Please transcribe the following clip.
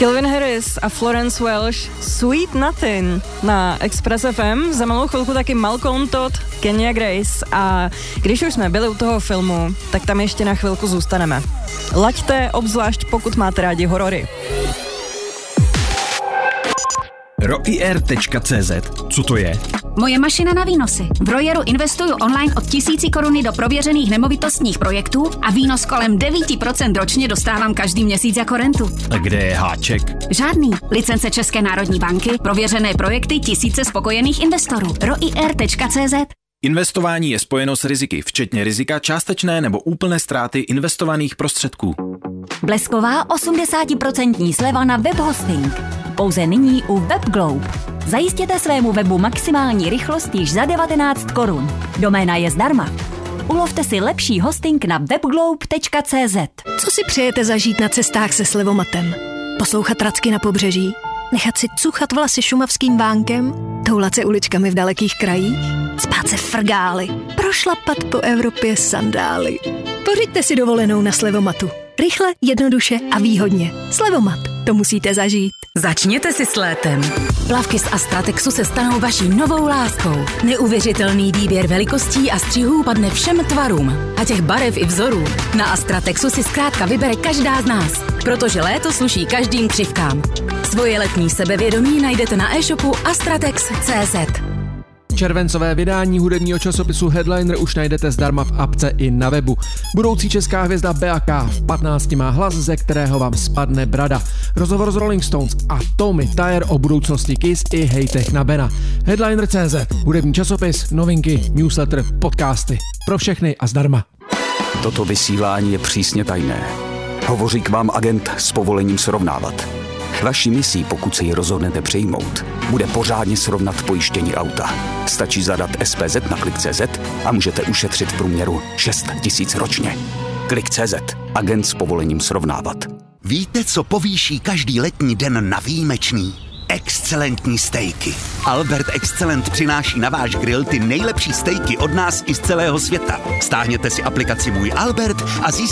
Calvin Harris a Florence Welch, Sweet Nothing na Express FM, za malou chvilku taky Malcolm Todd, Kenya Grace a když už jsme byli u toho filmu, tak tam ještě na chvilku zůstaneme. Laďte, obzvlášť pokud máte rádi horory. roier.cz. Co to je? Moje mašina na výnosy. V Royeru investuju online od 1000 koruny do prověřených nemovitostních projektů a výnos kolem 9% ročně dostávám každý měsíc jako rentu. A kde je háček? Žádný. Licence České národní banky, prověřené projekty, tisíce spokojených investorů. roier.cz. Investování je spojeno s riziky, včetně rizika částečné nebo úplné ztráty investovaných prostředků. Blesková 80% sleva na webhosting. Pouze nyní u WebGlobe. Zajistěte svému webu maximální rychlost již za 19 korun. Doména je zdarma. Ulovte si lepší hosting na webglobe.cz. Co si přejete zažít na cestách se slevomatem? Poslouchat racky na pobřeží? Nechat si cuchat vlasy šumavským vánkem? Toulat se uličkami v dalekých krajích? Spát se frgály? Prošlapat po Evropě sandály? Pořiďte si dovolenou na slevomatu. Rychle, jednoduše a výhodně. Slevomat. To musíte zažít. Začněte si s létem. Plavky z Astratexu se stanou vaší novou láskou. Neuvěřitelný výběr velikostí a střihů padne všem tvarům. A těch barev i vzorů. Na Astratexu si zkrátka vybere každá z nás. Protože léto sluší každým křivkám. Svoje letní sebevědomí najdete na e-shopu astratex.cz. Červencové vydání hudebního časopisu Headliner už najdete zdarma v apce i na webu. Budoucí česká hvězda BAK v 15 má hlas, ze kterého vám spadne brada. Rozhovor s Rolling Stones a Tommy Thayer o budoucnosti Kiss i hejtech na Bena. Headliner.cz, hudební časopis, novinky, newsletter, podcasty. Pro všechny a zdarma. Toto vysílání je přísně tajné. Hovoří k vám agent s povolením srovnávat. Vaší misí, pokud se ji rozhodnete přijmout, bude pořádně srovnat pojištění auta. Stačí zadat SPZ na Klik.cz a můžete ušetřit v průměru 6 000 ročně. Klik.cz. Agent s povolením srovnávat. Víte, co povýší každý letní den na výjimečný? Excelentní stejky. Albert Excellent přináší na váš grill ty nejlepší stejky od nás i z celého světa. Stáhněte si aplikaci Můj Albert a získáte